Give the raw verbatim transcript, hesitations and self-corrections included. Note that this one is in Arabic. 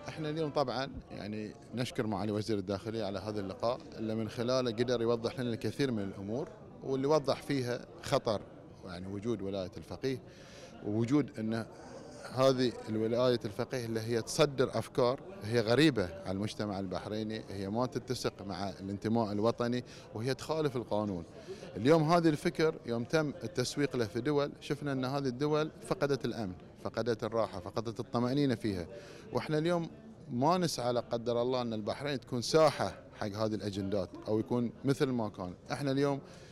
احنا اليوم طبعا يعني نشكر معالي وزير الداخلية على هذا اللقاء اللي من خلاله قدر يوضح لنا الكثير من الامور، واللي وضح فيها خطر يعني وجود ولاية الفقيه، ووجود ان هذه الولاية الفقيه اللي هي تصدر افكار هي غريبة على المجتمع البحريني، هي ما تتسق مع الانتماء الوطني وهي تخالف القانون. اليوم هذه الفكر يوم تم التسويق له في دول، شفنا ان هذه الدول فقدت الامن، فقدت الراحة، فقدت الطمأنينة فيها. واحنا اليوم ما نسعى لا قدر الله ان البحرين تكون ساحة حق هذه الاجندات او يكون مثل ما كان. احنا اليوم